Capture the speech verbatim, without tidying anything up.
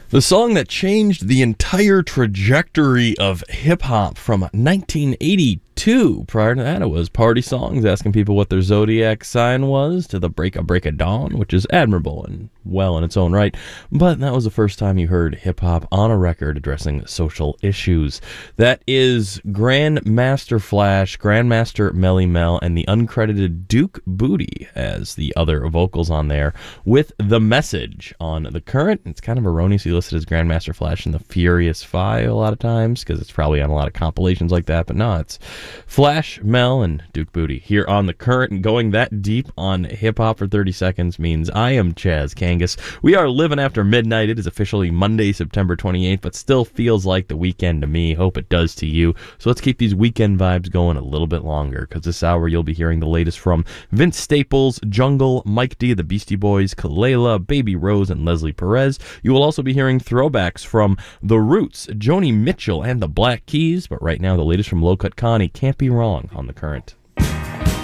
The song that changed the entire trajectory of hip-hop from nineteen eighty-two. Prior to that, it was party songs asking people what their zodiac sign was, to the Break a Break a Dawn, which is admirable and well in its own right. But that was the first time you heard hip-hop on a record addressing social issues. That is Grandmaster Flash, Grandmaster Melly Mel, and the uncredited Duke Booty as the other vocals on there, with The Message on The Current. It's kind of erroneously listed as Grandmaster Flash and the Furious Five a lot of times, because it's probably on a lot of compilations like that, but no, it's Flash, Mel, and Duke Booty here on The Current. And going that deep on hip-hop for thirty seconds means I am Chaz Kangas. We are living after midnight. It is officially Monday, September twenty-eighth, but still feels like the weekend to me. Hope it does to you. So let's keep these weekend vibes going a little bit longer, because this hour you'll be hearing the latest from Vince Staples, Jungle, Mike D, the Beastie Boys, Kalela, Baby Rose, and Leslie Perez. You will also be hearing throwbacks from The Roots, Joni Mitchell, and the Black Keys. But right now, the latest from Low Cut Connie, Can't Be Wrong on The Current.